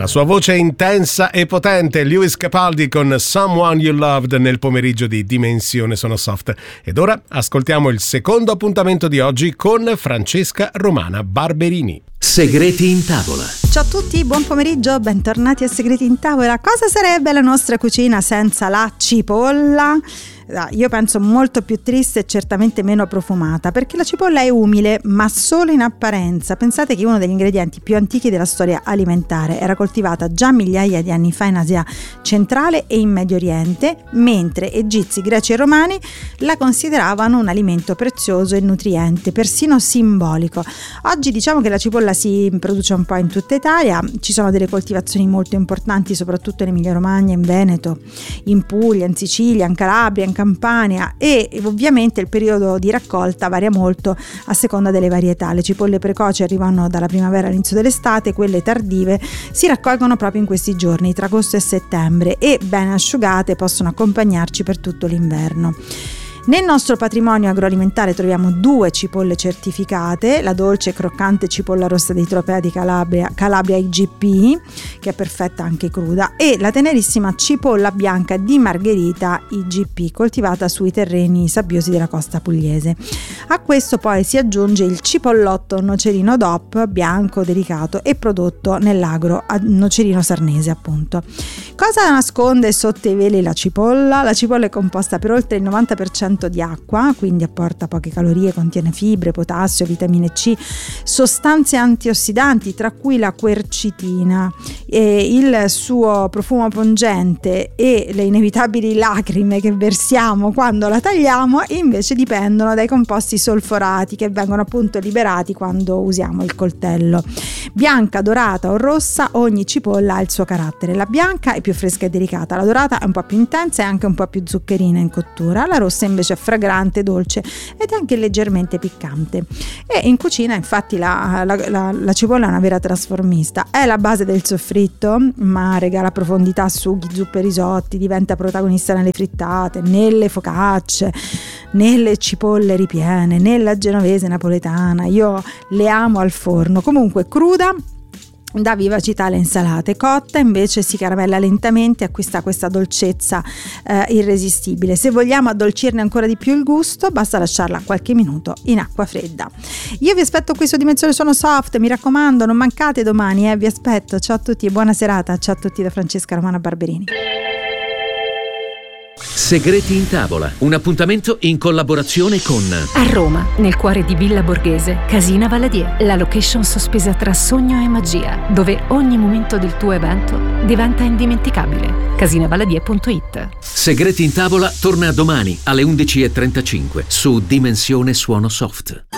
sua voce intensa e potente, Lewis Capaldi con Someone You Loved nel pomeriggio di Dimensione Suono Soft. Ed ora ascoltiamo il secondo appuntamento di oggi con Francesca Romana Barberini. Segreti in tavola. Ciao a tutti, buon pomeriggio, bentornati a Segreti in tavola. Cosa sarebbe la nostra cucina senza la cipolla? Io penso molto più triste e certamente meno profumata, perché la cipolla è umile ma solo in apparenza. Pensate che uno degli ingredienti più antichi della storia alimentare era coltivata già migliaia di anni fa in Asia centrale e in Medio Oriente, mentre egizi, greci e romani la consideravano un alimento prezioso e nutriente, persino simbolico. Oggi diciamo che la cipolla si produce un po' in tutta Italia, ci sono delle coltivazioni molto importanti soprattutto in Emilia Romagna, in Veneto, in Puglia, in Sicilia, in Calabria, in Campania, e ovviamente il periodo di raccolta varia molto a seconda delle varietà. Le cipolle precoci arrivano dalla primavera all'inizio dell'estate, quelle tardive si raccolgono proprio in questi giorni, tra agosto e settembre, e ben asciugate possono accompagnarci per tutto l'inverno. Nel nostro patrimonio agroalimentare troviamo 2 cipolle certificate, la dolce e croccante cipolla rossa dei Tropea di Calabria IGP, che è perfetta anche cruda, e la tenerissima cipolla bianca di Margherita IGP, coltivata sui terreni sabbiosi della costa pugliese. A questo poi si aggiunge il cipollotto nocerino DOP, bianco, delicato e prodotto nell'agro nocerino sarnese, appunto. Cosa nasconde sotto i veli la cipolla? La cipolla è composta per oltre il 90% di acqua, quindi apporta poche calorie, contiene fibre, potassio, vitamine C, sostanze antiossidanti tra cui la quercitina, e il suo profumo pungente e le inevitabili lacrime che versiamo quando la tagliamo invece dipendono dai composti solforati che vengono appunto liberati quando usiamo il coltello. Bianca, dorata o rossa, ogni cipolla ha il suo carattere. La bianca è più fresca e delicata, la dorata è un po' più intensa e anche un po' più zuccherina in cottura, la rossa invece è fragrante, dolce ed anche leggermente piccante. E in cucina infatti la cipolla è una vera trasformista, è la base del soffritto ma regala profondità, sughi, zuppe, risotti, diventa protagonista nelle frittate, nelle focacce, nelle cipolle ripiene, nella genovese napoletana. Io le amo al forno, comunque cruda dà vivacità alle insalate, cotta invece si caramella lentamente e acquista questa dolcezza irresistibile. Se vogliamo addolcirne ancora di più il gusto basta lasciarla qualche minuto in acqua fredda. Io vi aspetto qui su Dimensione Suono Soft, mi raccomando non mancate domani, vi aspetto. Ciao a tutti e buona serata. Ciao a tutti da Francesca Romana Barberini. Segreti in tavola, un appuntamento in collaborazione con A Roma, nel cuore di Villa Borghese, Casina Valadier, la location sospesa tra sogno e magia, dove ogni momento del tuo evento diventa indimenticabile. Casinavaladier.it. Segreti in tavola torna domani alle 11:35 su Dimensione Suono Soft.